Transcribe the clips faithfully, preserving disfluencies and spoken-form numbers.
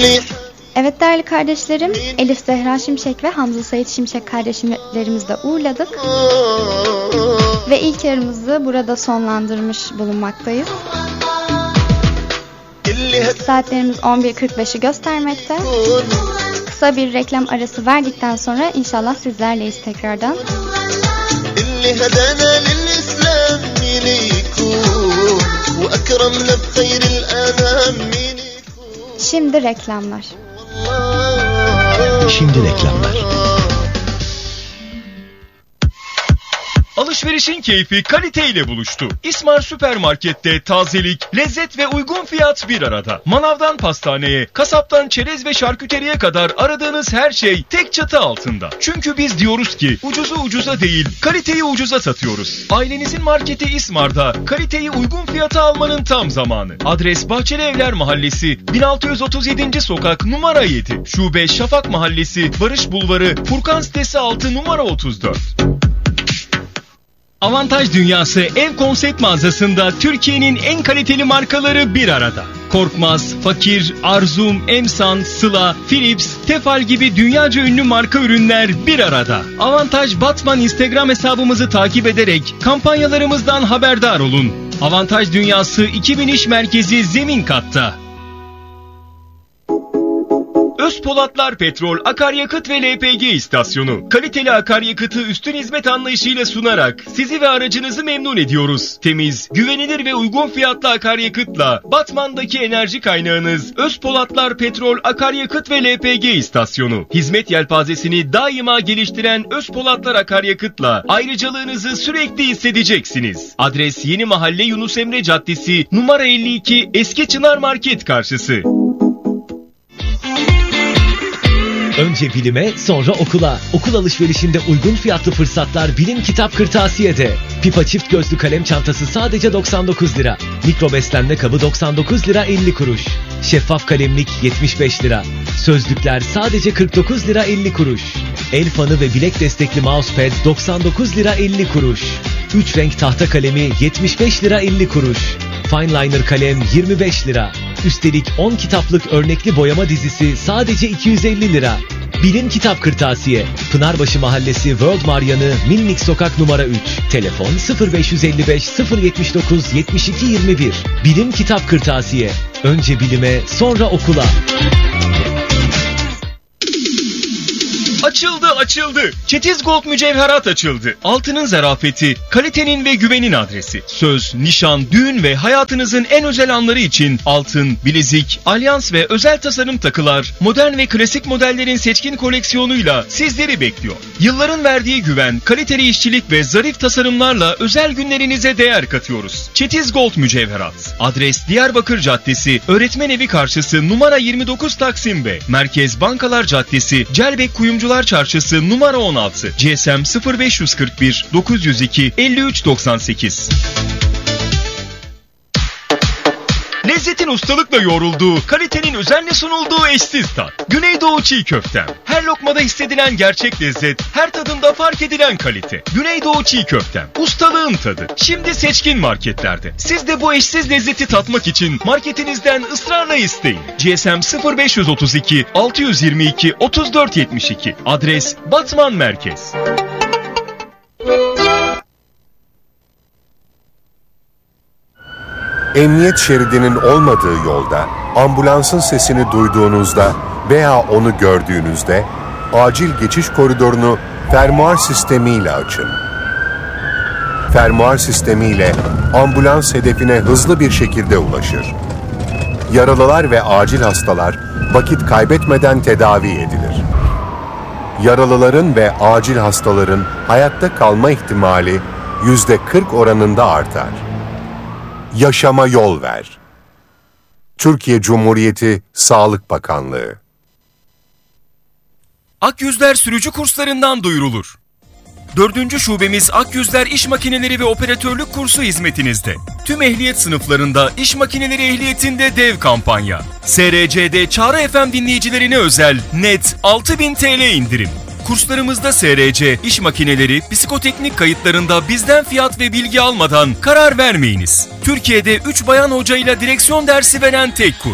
Evet değerli kardeşlerim, Elif Zehra Şimşek ve Hamza Sait Şimşek kardeşlerimizi de uğurladık. Ve ilk yarımızı burada sonlandırmış bulunmaktayız. Saatlerimiz on bir kırk beşi göstermekte. Kısa bir reklam arası verdikten sonra inşallah sizlerleyiz tekrardan. Şimdi reklamlar. Şimdi reklamlar. Alışverişin keyfi kaliteyle buluştu. İsmar Süpermarket'te tazelik, lezzet ve uygun fiyat bir arada. Manavdan pastaneye, kasaptan çerez ve şarküteriye kadar aradığınız her şey tek çatı altında. Çünkü biz diyoruz ki ucuzu ucuza değil, kaliteyi ucuza satıyoruz. Ailenizin marketi İsmar'da kaliteyi uygun fiyata almanın tam zamanı. Adres Bahçeli Evler Mahallesi, bin altı yüz otuz yedinci sokak numara yedi. Şube Şafak Mahallesi, Barış Bulvarı, Furkan sitesi altı numara otuz dört. Avantaj Dünyası Ev Konsept Mağazası'nda Türkiye'nin en kaliteli markaları bir arada. Korkmaz, Fakir, Arzum, Emsan, Sıla, Philips, Tefal gibi dünyaca ünlü marka ürünler bir arada. Avantaj Batman Instagram hesabımızı takip ederek kampanyalarımızdan haberdar olun. Avantaj Dünyası iki bin İş Merkezi zemin katta. Özpolatlar Petrol, Akaryakıt ve L P G istasyonu. Kaliteli akaryakıtı üstün hizmet anlayışıyla sunarak sizi ve aracınızı memnun ediyoruz. Temiz, güvenilir ve uygun fiyatlı akaryakıtla Batman'daki enerji kaynağınız Özpolatlar Petrol, Akaryakıt ve L P G istasyonu. Hizmet yelpazesini daima geliştiren Özpolatlar Akaryakıt'la ayrıcalığınızı sürekli hissedeceksiniz. Adres Yeni Mahalle Yunus Emre Caddesi, numara elli iki, Eski Çınar Market karşısı. Önce bilime, sonra okula. Okul alışverişinde uygun fiyatlı fırsatlar Bilim Kitap Kırtasiye'de. Pipa çift gözlü kalem çantası sadece doksan dokuz lira. Mikro beslenme kabı doksan dokuz lira elli kuruş. Şeffaf kalemlik yetmiş beş lira. Sözlükler sadece kırk dokuz lira elli kuruş. El fanı ve bilek destekli mousepad doksan dokuz lira elli kuruş. üç renk tahta kalemi yetmiş beş lira elli kuruş. Fineliner kalem yirmi beş lira. Üstelik on kitaplık örnekli boyama dizisi sadece iki yüz elli lira. Bilim Kitap Kırtasiye, Pınarbaşı Mahallesi World Maryanı Minnik Sokak numara üç. Telefon sıfır beş yüz elli beş sıfır yetmiş dokuz yetmiş iki yirmi bir. Bilim Kitap Kırtasiye. Önce bilime, sonra okula. Açıldı açıldı. Çetiz Gold mücevherat açıldı. Altının zarafeti, kalitenin ve güvenin adresi. Söz, nişan, düğün ve hayatınızın en özel anları için altın, bilezik, alyans ve özel tasarım takılar, modern ve klasik modellerin seçkin koleksiyonuyla sizleri bekliyor. Yılların verdiği güven, kaliteli işçilik ve zarif tasarımlarla özel günlerinize değer katıyoruz. Çetiz Gold mücevherat. Adres Diyarbakır Caddesi, Öğretmenevi karşısı numara yirmi dokuz Taksim B. Merkez Bankalar Caddesi, Celbek Kuyumcular Çarşısı numara on altı. G S M sıfır beş yüz kırk bir dokuz yüz iki elli üç doksan sekiz. Lezzetin ustalıkla yoğrulduğu, kalitenin özenle sunulduğu eşsiz tat. Güneydoğu Çiğ Köftem. Her lokmada hissedilen gerçek lezzet, her tadımda fark edilen kalite. Güneydoğu Çiğ Köftem. Ustalığın tadı. Şimdi seçkin marketlerde. Siz de bu eşsiz lezzeti tatmak için marketinizden ısrarla isteyin. G S M sıfır beş yüz otuz iki altı yüz yirmi iki otuz dört yetmiş iki. Adres Batman Merkez. Emniyet şeridinin olmadığı yolda, ambulansın sesini duyduğunuzda veya onu gördüğünüzde, acil geçiş koridorunu fermuar sistemiyle açın. Fermuar sistemiyle ambulans hedefine hızlı bir şekilde ulaşır. Yaralılar ve acil hastalar vakit kaybetmeden tedavi edilir. Yaralıların ve acil hastaların hayatta kalma ihtimali yüzde kırk oranında artar. Yaşama yol ver. Türkiye Cumhuriyeti Sağlık Bakanlığı. Akyüzler sürücü kurslarından duyurulur. Dördüncü şubemiz Akyüzler İş Makineleri ve Operatörlük kursu hizmetinizde. Tüm ehliyet sınıflarında iş makineleri ehliyetinde dev kampanya. S R C'de Çağrı F M dinleyicilerine özel net altı bin T L indirim. Kurslarımızda S R C, iş makineleri, psikoteknik kayıtlarında bizden fiyat ve bilgi almadan karar vermeyiniz. Türkiye'de üç bayan hocayla direksiyon dersi veren tek kurs.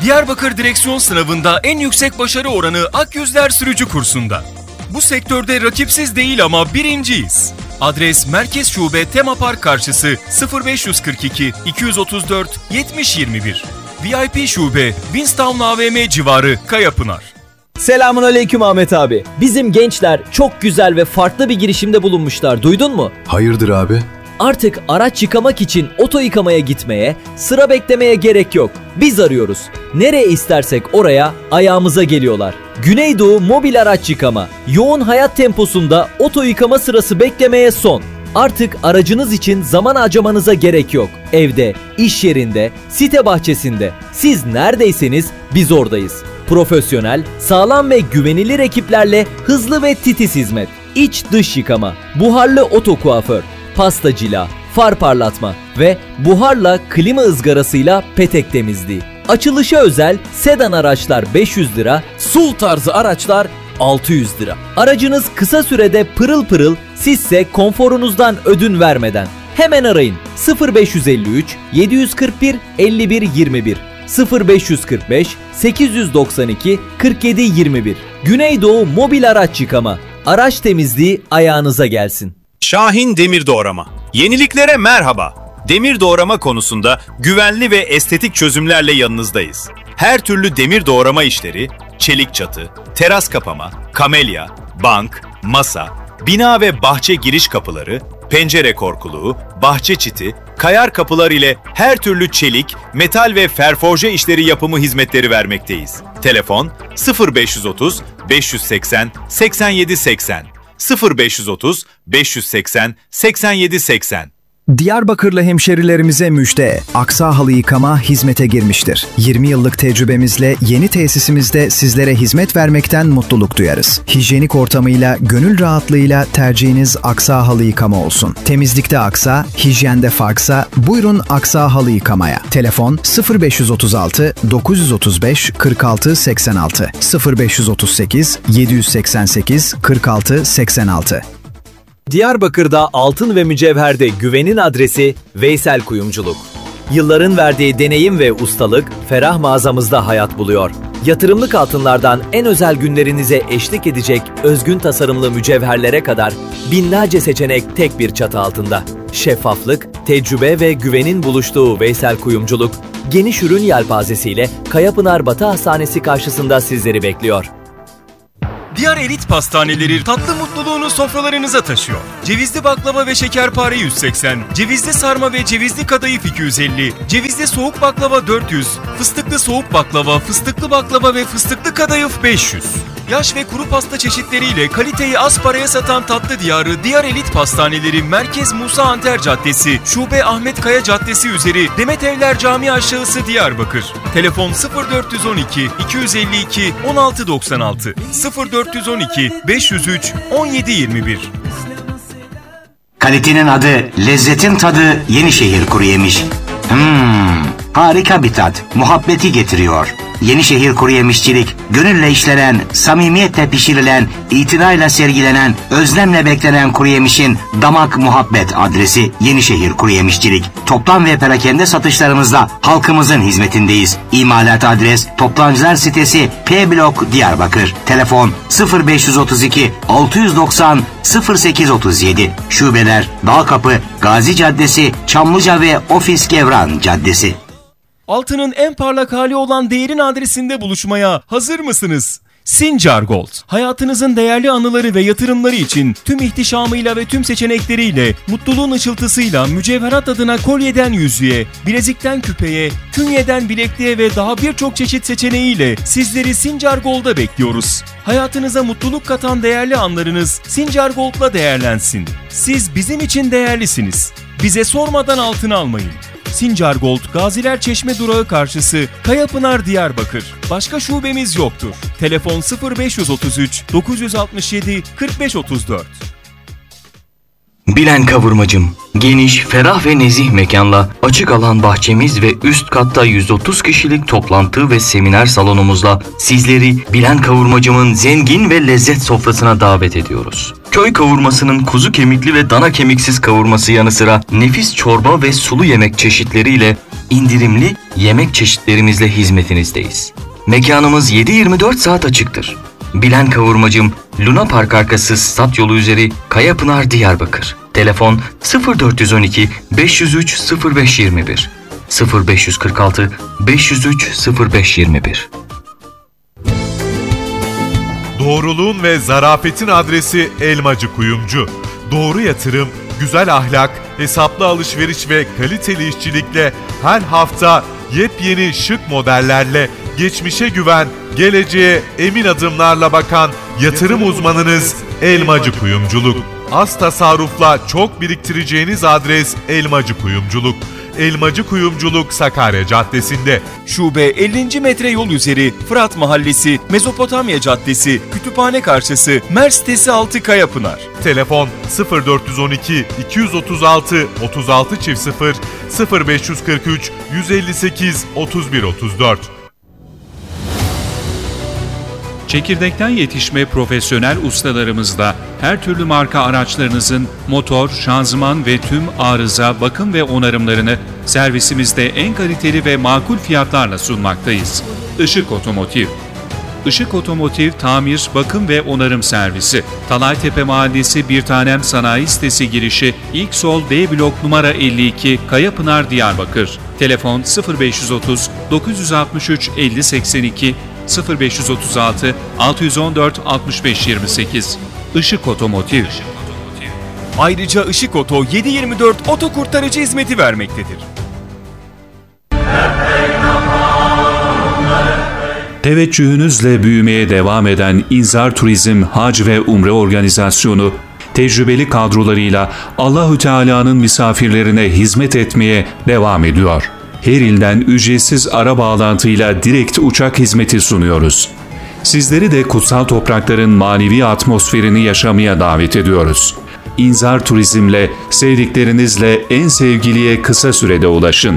Diyarbakır direksiyon sınavında en yüksek başarı oranı Akyüzler sürücü kursunda. Bu sektörde rakipsiz değil ama birinciyiz. Adres Merkez Şube Tema Park karşısı sıfır beş kırk iki iki yüz otuz dört yetmiş yirmi bir. V I P Şube Winstown A V M civarı Kayapınar. Selamun aleyküm Ahmet abi. Bizim gençler çok güzel ve farklı bir girişimde bulunmuşlar. Duydun mu? Hayırdır abi? Artık araç yıkamak için oto yıkamaya gitmeye, sıra beklemeye gerek yok. Biz arıyoruz. Nereye istersek oraya ayağımıza geliyorlar. Güneydoğu Mobil Araç Yıkama. Yoğun hayat temposunda oto yıkama sırası beklemeye son. Artık aracınız için zaman harcamanıza gerek yok. Evde, iş yerinde, site bahçesinde. Siz neredeyseniz biz oradayız. Profesyonel, sağlam ve güvenilir ekiplerle hızlı ve titiz hizmet. İç dış yıkama, buharlı oto kuaför, pasta cila, far parlatma ve buharla klima ızgarasıyla petek temizliği. Açılışa özel sedan araçlar beş yüz lira, S U V tarzı araçlar altı yüz lira. Aracınız kısa sürede pırıl pırıl, sizse konforunuzdan ödün vermeden. Hemen arayın sıfır beş yüz elli üç yedi kırk bir elli bir yirmi bir sıfır beş kırk beş sekiz doksan iki kırk yedi yirmi bir. Güneydoğu Mobil Araç Yıkama. Araç temizliği ayağınıza gelsin. Şahin Demir Doğrama. Yeniliklere merhaba. Demir doğrama konusunda güvenli ve estetik çözümlerle yanınızdayız. Her türlü demir doğrama işleri, çelik çatı, teras kapama, kamelya, bank, masa, bina ve bahçe giriş kapıları, pencere korkuluğu, bahçe çiti, kayar kapılar ile her türlü çelik, metal ve ferforje işleri yapımı hizmetleri vermekteyiz. Telefon sıfır beş otuz beş seksen seksen yedi seksen sıfır beş otuz beş seksen seksen yedi seksen. Diyarbakırlı hemşerilerimize müjde, Aksa Halı Yıkama hizmete girmiştir. yirmi yıllık tecrübemizle yeni tesisimizde sizlere hizmet vermekten mutluluk duyarız. Hijyenik ortamıyla, gönül rahatlığıyla tercihiniz Aksa Halı Yıkama olsun. Temizlikte aksa, hijyende farksa buyurun Aksa Halı Yıkamaya. Telefon sıfır beş otuz altı dokuz otuz beş kırk altı seksen altı sıfır beş otuz sekiz yedi seksen sekiz kırk altı seksen altı. Diyarbakır'da altın ve mücevherde güvenin adresi Veysel Kuyumculuk. Yılların verdiği deneyim ve ustalık ferah mağazamızda hayat buluyor. Yatırımlık altınlardan en özel günlerinize eşlik edecek özgün tasarımlı mücevherlere kadar binlerce seçenek tek bir çatı altında. Şeffaflık, tecrübe ve güvenin buluştuğu Veysel Kuyumculuk, geniş ürün yelpazesiyle Kayapınar Batı Hastanesi karşısında sizleri bekliyor. Diyar Elit Pastaneleri tatlı mutluluğunu sofralarınıza taşıyor. Cevizli baklava ve şekerpare yüz seksen, cevizli sarma ve cevizli kadayıf iki yüz elli, cevizli soğuk baklava dört yüz, fıstıklı soğuk baklava, fıstıklı baklava ve fıstıklı kadayıf beş yüz. Yaş ve kuru pasta çeşitleriyle kaliteyi az paraya satan tatlı diyarı Diyar Elit Pastaneleri Merkez Musa Anter Caddesi, Şube Ahmet Kaya Caddesi üzeri Demet Evler Camii aşağısı Diyarbakır. Telefon sıfır dört on iki iki yüz elli iki on altı doksan altı sıfır dört on iki beş yüz üç on yedi yirmi bir. Kalitenin adı, lezzetin tadı Yenişehir Kuruyemiş. Hmm, harika bir tat, muhabbeti getiriyor. Yenişehir Kuruyemişçilik, gönülle işlenen, samimiyetle pişirilen, itinayla sergilenen, özlemle beklenen kuruyemişin damak muhabbet adresi Yenişehir Kuruyemişçilik. Toplam ve perakende satışlarımızla halkımızın hizmetindeyiz. İmalat adres Toptancılar sitesi P Blok Diyarbakır. Telefon sıfır beş otuz iki altı yüz doksan sıfır sekiz otuz yedi. Şubeler Dağkapı, Gazi Caddesi, Çamlıca ve Ofis Gevran Caddesi. Altının en parlak hali olan değerin adresinde buluşmaya hazır mısınız? Sincar Gold, hayatınızın değerli anıları ve yatırımları için tüm ihtişamıyla ve tüm seçenekleriyle, mutluluğun ışıltısıyla mücevherat adına kolyeden yüzüğe, bilezikten küpeye, künyeden bilekliğe ve daha birçok çeşit seçeneğiyle sizleri Sincar Gold'a bekliyoruz. Hayatınıza mutluluk katan değerli anlarınız Sincar Gold'la değerlensin. Siz bizim için değerlisiniz. Bize sormadan altın almayın. Sincar Gold, Gaziler Çeşme durağı karşısı, Kayapınar, Diyarbakır. Başka şubemiz yoktur. Telefon sıfır beş otuz üç dokuz altı yedi kırk beş otuz dört. Bilen Kavurmacım, geniş, ferah ve nezih mekanla açık alan bahçemiz ve üst katta yüz otuz kişilik toplantı ve seminer salonumuzla sizleri Bilen Kavurmacım'ın zengin ve lezzet sofrasına davet ediyoruz. Köy kavurmasının kuzu kemikli ve dana kemiksiz kavurması yanı sıra nefis çorba ve sulu yemek çeşitleriyle indirimli yemek çeşitlerimizle hizmetinizdeyiz. Mekanımız yedi yirmi dört saat açıktır. Bilen Kavurmacım, Luna Park arkası Stat Yolu üzeri Kayapınar, Diyarbakır. Telefon sıfır dört yüz on iki beş yüz üç sıfır beş yirmi bir sıfır beş yüz kırk altı beş yüz üç sıfır beş yirmi bir. Doğruluğun ve zarafetin adresi Elmacı Kuyumcu. Doğru yatırım, güzel ahlak, hesaplı alışveriş ve kaliteli işçilikle her hafta yepyeni şık modellerle geçmişe güven, geleceğe emin adımlarla bakan yatırım uzmanınız Elmacı Kuyumculuk. Az tasarrufla çok biriktireceğiniz adres Elmacı Kuyumculuk. Elmacı Kuyumculuk Sakarya Caddesi'nde. Şube ellinci metre yol üzeri Fırat Mahallesi, Mezopotamya Caddesi, Kütüphane karşısı, Mer sitesi altı Kayapınar. Telefon sıfır dört yüz on iki iki yüz otuz altı otuz altı çift sıfır sıfır beş yüz kırk üç yüz elli sekiz otuz bir otuz dört. Çekirdekten yetişme profesyonel ustalarımızla her türlü marka araçlarınızın motor, şanzıman ve tüm arıza, bakım ve onarımlarını servisimizde en kaliteli ve makul fiyatlarla sunmaktayız. Işık Otomotiv. Işık Otomotiv tamir, bakım ve onarım servisi. Talaytepe Mahallesi Bir Tanem Sanayi Sitesi girişi ilk sol D blok numara elli iki Kayapınar, Diyarbakır. Telefon sıfır beş yüz otuz dokuz yüz altmış üç elli seksen iki sıfır beş yüz otuz altı altı yüz on dört altmış beş yirmi sekiz. Işık Otomotiv. Ayrıca Işık Oto yedi yirmi dört oto kurtarıcı hizmeti vermektedir. Teveccühünüzle büyümeye devam eden İnzar Turizm Hac ve Umre Organizasyonu, tecrübeli kadrolarıyla Allahü Teala'nın misafirlerine hizmet etmeye devam ediyor. Her ilden ücretsiz ara bağlantıyla direkt uçak hizmeti sunuyoruz. Sizleri de kutsal toprakların manevi atmosferini yaşamaya davet ediyoruz. İnzar Turizm'le sevdiklerinizle en sevgiliye kısa sürede ulaşın.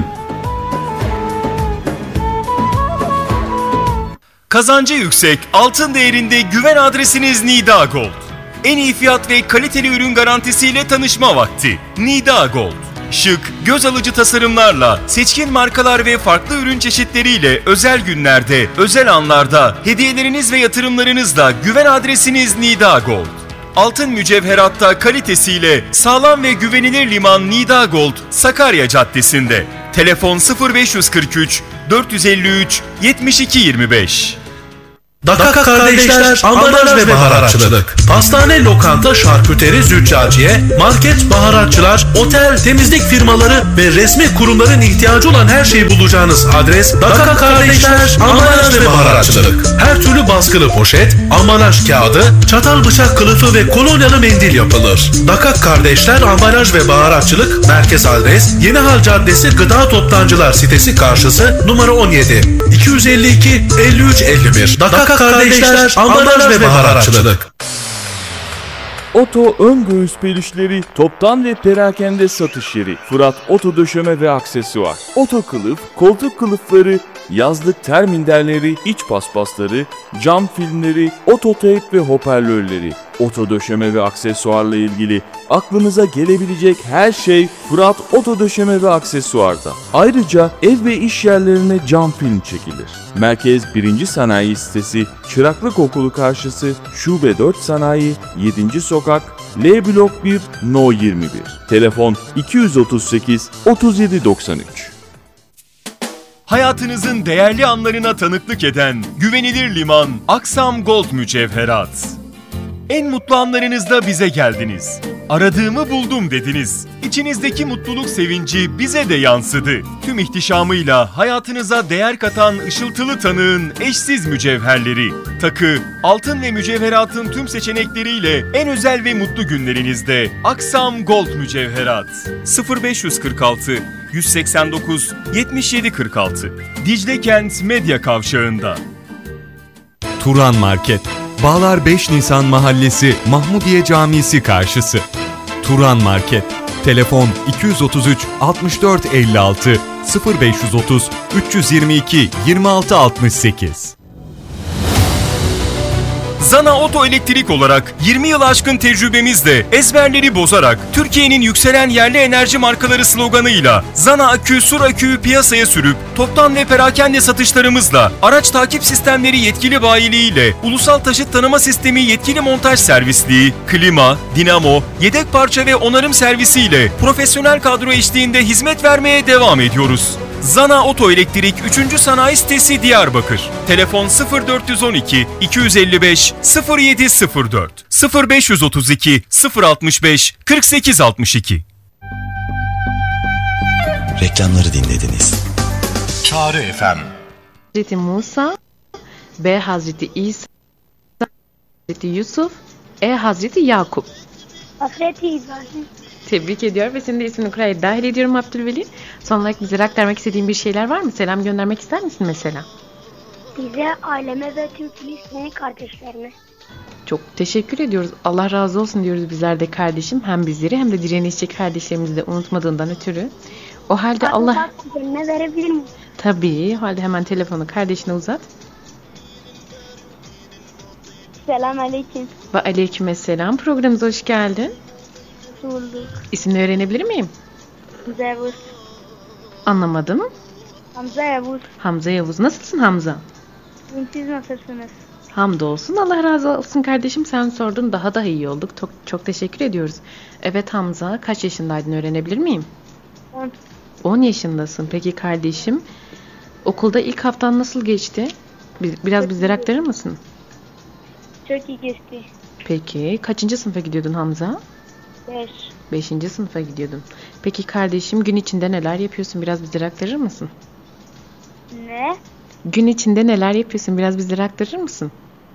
Kazancı yüksek, altın değerinde güven adresiniz Nida Gold. En iyi fiyat ve kaliteli ürün garantisiyle tanışma vakti. Nida Gold. Şık, göz alıcı tasarımlarla, seçkin markalar ve farklı ürün çeşitleriyle özel günlerde, özel anlarda, hediyeleriniz ve yatırımlarınızla güven adresiniz Nida Gold. Altın mücevheratta kalitesiyle sağlam ve güvenilir liman Nida Gold, Sakarya Caddesi'nde. Telefon sıfır beş yüz kırk üç dört yüz elli üç yetmiş iki yirmi beş. Dakak Kardeşler Ambalaj ve Baharatçılık. Pastane, lokanta, şarküteri, züccaciye, market, baharatçılar, otel, temizlik firmaları ve resmi kurumların ihtiyacı olan her şeyi bulacağınız adres Dakak Kardeşler Ambalaj ve Baharatçılık. Her türlü baskılı poşet, ambalaj kağıdı, çatal bıçak kılıfı ve kolonyalı mendil yapılır. Dakak Kardeşler Ambalaj ve Baharatçılık merkez adres Yenihal Caddesi Gıda Toptancılar sitesi karşısı numara on yedi iki yüz elli iki elli üç elli bir. Dakak Kardeşler Ambalaj ve Baharatçılık. Oto ön göğüs pelişleri, toptan ve perakende satış yeri. Fırat Oto Döşeme ve Aksesuar. Oto kılıf, koltuk kılıfları, yazlık terminderleri, iç paspasları, cam filmleri, ototeyp ve hoparlörleri. Oto döşeme ve aksesuarla ilgili aklınıza gelebilecek her şey Fırat Oto Döşeme ve Aksesuar'da. Ayrıca ev ve iş yerlerine cam film çekilir. Merkez birinci Sanayi Sitesi, Çıraklık Okulu karşısı, Şube dört Sanayi, yedinci Sokak, L blok bir, No yirmi bir. Telefon iki yüz otuz sekiz otuz yedi doksan üç. Hayatınızın değerli anlarına tanıklık eden güvenilir liman Aksam Gold Mücevherat. En mutlu anlarınızda bize geldiniz. Aradığımı buldum dediniz. İçinizdeki mutluluk sevinci bize de yansıdı. Tüm ihtişamıyla hayatınıza değer katan ışıltılı tanığın eşsiz mücevherleri. Takı, altın ve mücevheratın tüm seçenekleriyle en özel ve mutlu günlerinizde Aksam Gold Mücevherat. sıfır beş yüz kırk altı yüz seksen dokuz yetmiş yedi kırk altı. Dicle Kent Medya Kavşağı'nda. Turan Market, Bağlar beş Nisan Mahallesi Mahmudiye Camisi karşısı. Turan Market. Telefon iki yüz otuz üç altmış dört elli altı sıfır beş yüz otuz üç yüz yirmi iki yirmi altı altmış sekiz. Zana Oto Elektrik olarak yirmi yıl aşkın tecrübemizle ezberleri bozarak Türkiye'nin yükselen yerli enerji markaları sloganıyla Zana Akü, Sur Akü'yü piyasaya sürüp toptan ve perakende satışlarımızla araç takip sistemleri yetkili bayiliğiyle ulusal taşıt tanıma sistemi yetkili montaj servisliği, klima, dinamo, yedek parça ve onarım servisiyle profesyonel kadro eşliğinde hizmet vermeye devam ediyoruz. Zana Oto Elektrik üçüncü Sanayi Sitesi Diyarbakır. Telefon sıfır dört yüz on iki iki yüz elli beş sıfır yedi sıfır dört sıfır beş yüz otuz iki sıfır altmış beş kırk sekiz altmış iki. Reklamları dinlediniz. Çağrı F M. Hazreti Musa, B. Hazreti İsa, Hazreti Yusuf, E. Hazreti Yakup. Hazreti İbrahim. Tebrik ediyor ve senin de ismini kuraya dahil ediyorum Abdülveli. Son olarak bize aktarmak istediğin bir şeyler var mı? Selam göndermek ister misin mesela? Bize, aileme ve tüm Filistinli kardeşlerime. Çok teşekkür ediyoruz. Allah razı olsun diyoruz bizler de kardeşim. Hem bizleri hem de direnişçi kardeşlerimizi de unutmadığından ötürü. O halde Adı Allah... kuzenine verebilir miyim? Tabii. O halde hemen telefonu kardeşine uzat. Selam aleyküm. Ve aleykümselam. Programımıza hoş geldin. Hoş bulduk. İsmini öğrenebilir miyim? Hamza Yavuz. Anlamadım. Hamza Yavuz. Hamza Yavuz. Nasılsın Hamza? Siz nasılsınız? Hamdolsun. Allah razı olsun kardeşim. Sen sordun. Daha da iyi olduk. Çok, çok teşekkür ediyoruz. Evet Hamza. Kaç yaşındaydın öğrenebilir miyim? on. on yaşındasın. Peki kardeşim. Okulda ilk haftan nasıl geçti? Biraz çok bizlere aktarır mısın? Çok iyi geçti. Peki. Kaçıncı sınıfa gidiyordun Hamza? beş. beşinci sınıfa gidiyordun. Peki kardeşim gün içinde neler yapıyorsun? Biraz bizlere aktarır mısın? Ne? Gün içinde neler yapıyorsun? Biraz bizlere aktarır mısın?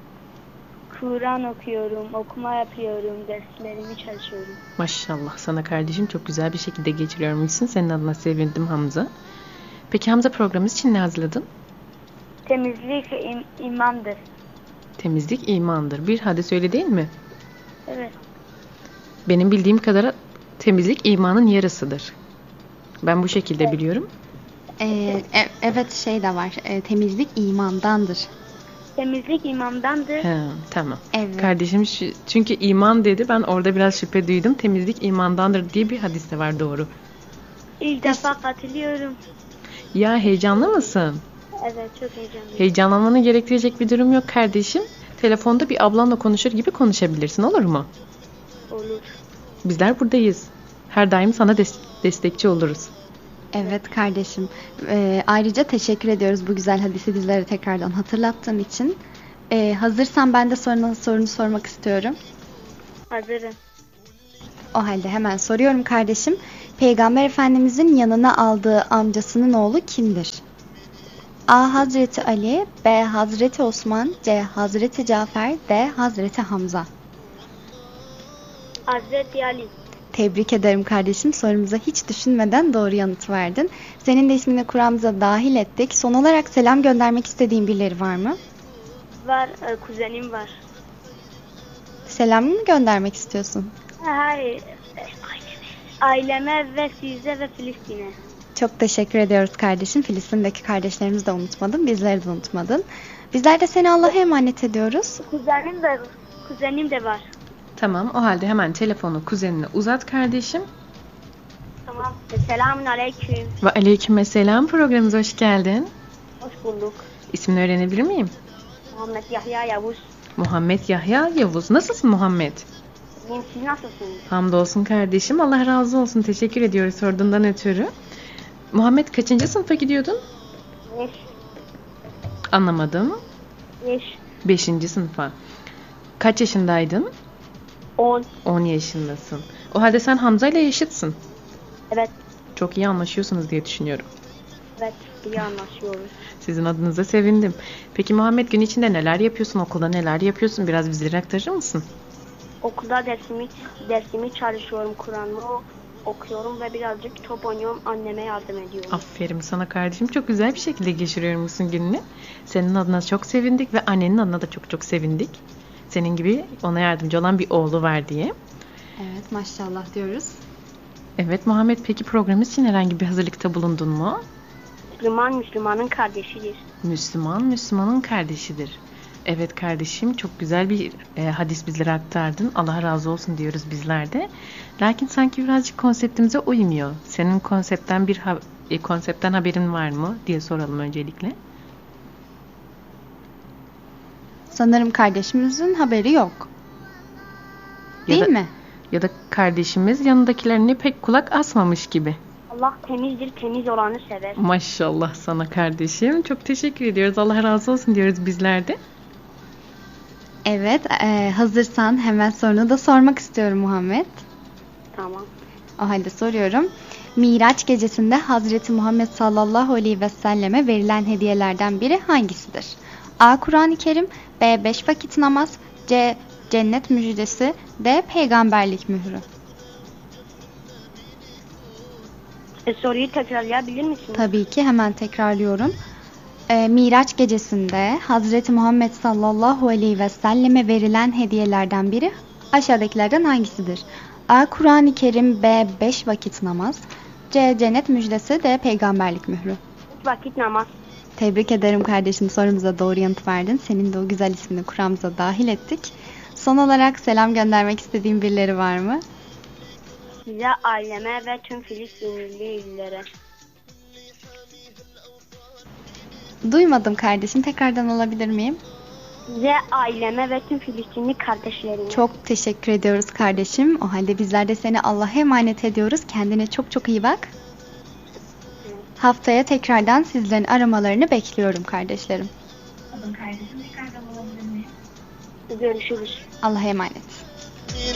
Kur'an okuyorum, okuma yapıyorum, derslerimi çalışıyorum. Maşallah sana kardeşim, çok güzel bir şekilde geçiriyormuşsun. Senin adına sevindim Hamza. Peki Hamza, programımız için ne hazırladın? Temizlik im- imandır. Temizlik imandır. Bir hadis öyle değil mi? Evet. Benim bildiğim kadarıyla temizlik imanın yarısıdır. Ben bu şekilde evet. biliyorum. Ee, e- evet şey de var. E, temizlik imandandır. Temizlik imandandır. He, tamam. Evet. Kardeşim şu, çünkü iman dedi. Ben orada biraz şüphe duydum. Temizlik imandandır diye bir hadis de var, doğru. İlk defa katılıyorum. Ya heyecanlı mısın? Evet, çok heyecanlıyım. Heyecanlanmanı gerektirecek bir durum yok kardeşim. Telefonda bir ablanla konuşur gibi konuşabilirsin, olur mu? Olur. Bizler buradayız. Her daim sana des- destekçi oluruz. Evet kardeşim. Ee, ayrıca teşekkür ediyoruz bu güzel hadisi bizlere tekrardan hatırlattığın için. Ee, hazırsan ben de soruna sorunu sormak istiyorum. Hazırım. O halde hemen soruyorum kardeşim. Peygamber Efendimizin yanına aldığı amcasının oğlu kimdir? A. Hazreti Ali, B. Hazreti Osman, C. Hazreti Cafer, D. Hazreti Hamza. Hazreti Ali. Tebrik ederim kardeşim. Sorumuza hiç düşünmeden doğru yanıt verdin. Senin de ismini Kur'an'ımıza dahil ettik. Son olarak selam göndermek istediğin birileri var mı? Var, e, kuzenim var. Selam mı göndermek istiyorsun? Hayır. Aileme ve size ve Filistin'e. Çok teşekkür ediyoruz kardeşim. Filistin'deki kardeşlerimizi de unutmadın. Bizleri de unutmadın. Bizler de seni Allah'a emanet ediyoruz. Kuzenim de, kuzenim de var. Tamam, o halde hemen telefonu kuzenine uzat kardeşim. Tamam. Selamun aleyküm. Ve aleykümselam. Programımıza hoş geldin. Hoş bulduk. İsmini öğrenebilir miyim? Muhammed Yahya Yavuz. Muhammed Yahya Yavuz. Nasılsın Muhammed? İyiyim, siz nasılsınız? Hamdolsun kardeşim. Allah razı olsun. Teşekkür ediyoruz sorduğundan ötürü. Muhammed, kaçıncı sınıfa gidiyordun? Beş. Anlamadım. Beş. Beşinci sınıfa. Kaç yaşındaydın? On. On yaşındasın. O halde sen Hamza ile yaşıtsın. Evet. Çok iyi anlaşıyorsunuz diye düşünüyorum. Evet, iyi anlaşıyoruz. Sizin adınıza sevindim. Peki Muhammed, gün içinde neler yapıyorsun? Okulda neler yapıyorsun? Biraz bizlere aktarır mısın? Okulda dersimi, dersimi çalışıyorum, Kur'an'ı okuyorum ve birazcık top oynuyorum, anneme yardım ediyorum. Aferin sana kardeşim. Çok güzel bir şekilde geçiriyormuşsun gününü. Senin adına çok sevindik ve annenin adına da çok çok sevindik. Senin gibi ona yardımcı olan bir oğlu var diye. Evet, maşallah diyoruz. Evet Muhammed, peki programımız için herhangi bir hazırlıkta bulundun mu? Müslüman Müslümanın kardeşidir. Müslüman Müslümanın kardeşidir. Evet kardeşim, çok güzel bir e, hadis bizlere aktardın. Allah razı olsun diyoruz bizler de. Lakin sanki birazcık konseptimize uymuyor. Senin konseptten bir ha- e, konseptten haberin var mı diye soralım öncelikle. Sanırım kardeşimizin haberi yok. Değil ya da, mi? Ya da kardeşimiz yanındakilerine pek kulak asmamış gibi. Allah temizdir, temiz olanı sever. Maşallah sana kardeşim. Çok teşekkür ediyoruz. Allah razı olsun diyoruz bizler de. Evet, e, hazırsan hemen sorunu da sormak istiyorum Muhammed. Tamam. O halde soruyorum. Miraç gecesinde Hazreti Muhammed sallallahu aleyhi ve selleme verilen hediyelerden biri hangisidir? A. Kur'an-ı Kerim, B. Beş vakit namaz, C. Cennet müjdesi, D. Peygamberlik mührü. E, soruyu tekrarlayabilir misin? Tabii ki, hemen tekrarlıyorum. E, Miraç gecesinde Hazreti Muhammed sallallahu aleyhi ve selleme verilen hediyelerden biri aşağıdakilerden hangisidir? A. Kur'an-ı Kerim, B. Beş vakit namaz, C. Cennet müjdesi, D. Peygamberlik mührü. Vakit namaz. Tebrik ederim kardeşim, sorumuza doğru yanıt verdin. Senin de o güzel ismini kuramıza dahil ettik. Son olarak selam göndermek istediğin birileri var mı? Size, aileme ve tüm Filistinli illere. Duymadım kardeşim, tekrardan alabilir miyim? Size, aileme ve tüm Filistinli kardeşlerime. Çok teşekkür ediyoruz kardeşim. O halde bizler de seni Allah'a emanet ediyoruz. Kendine çok çok iyi bak. Evet. Haftaya tekrardan sizlerin aramalarını bekliyorum kardeşlerim. Görüşürüz. Allah'a emanet.